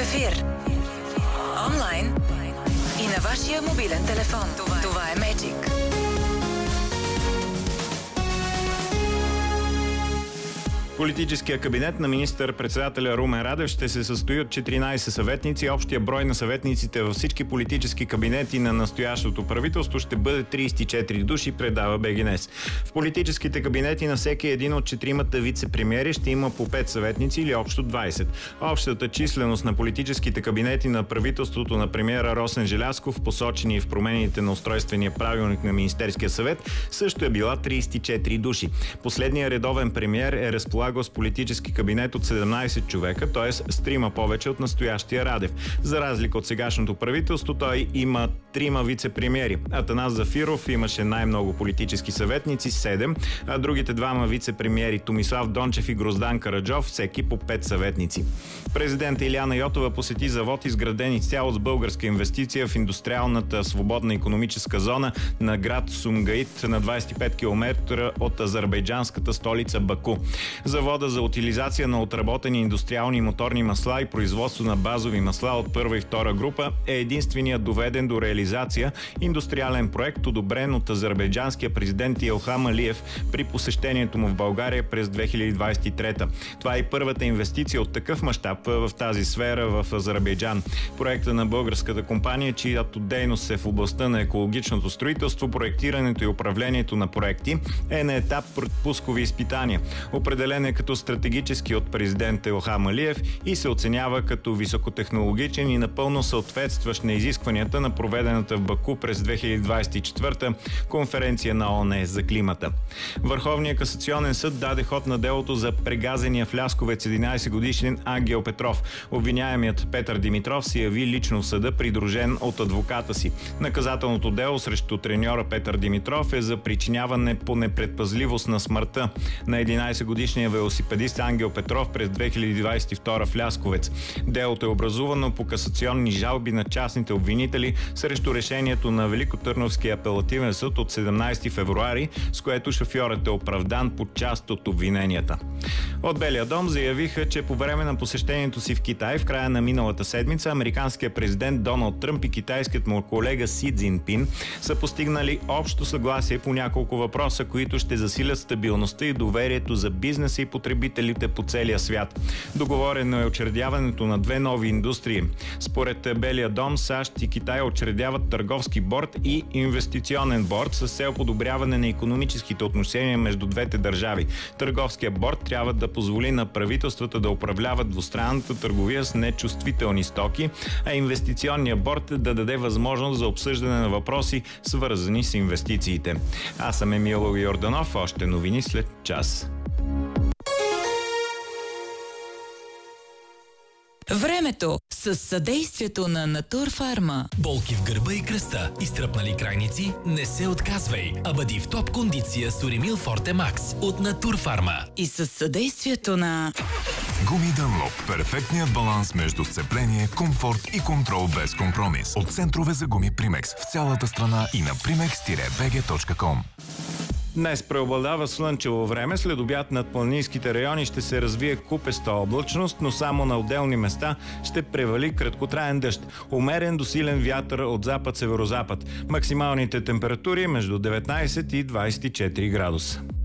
ефир. Онлайн и на вашия мобилен телефон. Това е Magic. Политическия кабинет на министър-председателя Румен Радев ще се състои от 14 съветници. Общия брой на съветниците във всички политически кабинети на настоящото правителство ще бъде 34 души, предава БГНЕС. В политическите кабинети на всеки един от 4-мата вице-премиери ще има по 5 съветници или общо 20. Общата численост на политическите кабинети на правителството на премиера Росен Желязков, посочени в промените на устройствения правилник на Министерския съвет, също е била 34 души. Последният редовен премиер е разполагал с политически кабинет от 17 човека, т.е. с 3 повече от настоящия Радев. За разлика от сегашното правителство, той има 3 вице-премиери. Атанас Зафиров имаше най-много политически съветници, 7, а другите 2 вице-премиери Томислав Дончев и Гроздан Караджов, всеки по 5 съветници. Президент Илияна Йотова посети завод, изграден изцяло с българска инвестиция в индустриалната свободна икономическа зона на град Сумгаит на 25 км от азербайджанската столица Баку. Завода за утилизация на отработени индустриални моторни масла и производство на базови масла от първа и втора група е единственият доведен до реализация индустриален проект, одобрен от азербайджанския президент Илхам Алиев при посещението му в България през 2023. Това е и първата инвестиция от такъв мащаб в тази сфера в Азербайджан. Проекта на българската компания, чиято дейност е в областта на екологичното строителство, проектирането и управлението на проекти, е на етап пускови изпитания. Определен е като стратегически от президента Илхам Алиев и се оценява като високотехнологичен и напълно съответстващ на изискванията на проведената в Баку през 2024 конференция на ООН за климата. Върховният касационен съд даде ход на делото за прегазения в Лясковец 11-годишен Ангел Петров. Обвиняемият Петър Димитров се яви лично в съда, придружен от адвоката си. Наказателното дело срещу треньора Петър Димитров е за причиняване по непредпазливост на смъртта на 11-годишния велосипедист Ангел Петров през 2022 в Лясковец. Делото е образувано по касационни жалби на частните обвинители срещу решението на Великотърновския апелативен съд от 17 февруари, с което шофьорът е оправдан по част от обвиненията. От Белия дом заявиха, че по време на посещението си в Китай в края на миналата седмица американският президент Доналд Тръмп и китайският му колега Си Цзинпин са постигнали общо съгласие по няколко въпроса, които ще засилят стабилността и доверието за бизнеса и потребителите по целия свят. Договорено е учредяването на 2 нови индустрии. Според Белия дом, САЩ и Китай учредяват търговски борд и инвестиционен борд с цел подобряване на икономическите отношения между двете държави. Търговският борд трябва да позволи на правителствата да управляват двустранната търговия с нечувствителни стоки, а инвестиционният борд да даде възможност за обсъждане на въпроси, свързани с инвестициите. Аз съм Емил Йорданов, още новини след час. Времето с съдействието на Натурфарма. Болки в гърба и кръста, изтръпнали крайници? Не се отказвай, а бъди в топ кондиция с Уремил Форте Макс от Натурфарма. И с съдействието на Гуми Дънлоп. Перфектният баланс между сцепление, комфорт и контрол без компромис. От центрове за гуми Примекс в цялата страна и на primex-bg.com. Днес преобладава слънчево време, след обяд над планинските райони ще се развие купеста облачност, но само на отделни места ще превали краткотраен дъжд. Умерен до силен вятър от запад-северозапад. Максималните температури между 19 и 24 градуса.